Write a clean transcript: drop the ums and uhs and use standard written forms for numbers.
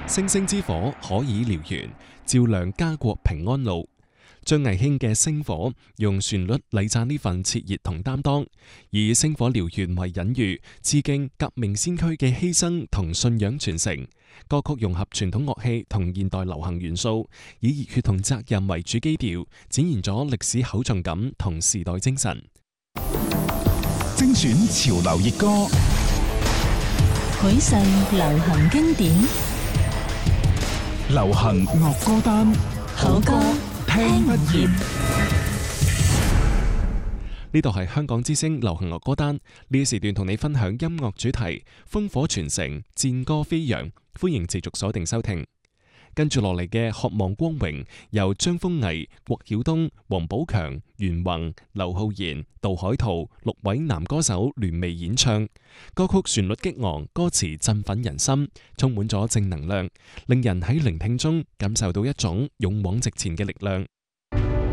星星之火可以燎原，照亮家國平安路。張藝興嘅《星火》用旋律禮讚呢份熾熱同擔當，以星火燎原為隱喻，致敬革命先驅嘅犧牲同信仰傳承。歌曲融合傳統樂器同現代流行元素，以熱血同責任為主基調，展現咗歷史厚重感同時代精神。 精選潮流熱歌， 許世流行經典， 流行樂歌單， 好歌聽不厭。 呢度係香港之聲流行樂歌單，呢個時段同你分享音樂主題，烽火傳承，戰歌飛揚，歡迎持續鎖定收聽。跟住落嚟嘅《渴望光榮》，由張豐毅、郭曉東、王寶強、袁弘、劉浩然、杜海濤6位男歌手聯袂演唱。歌曲旋律激昂，歌詞振奮人心，充滿咗正能量，令人喺聆聽中感受到一種勇往直前嘅力量。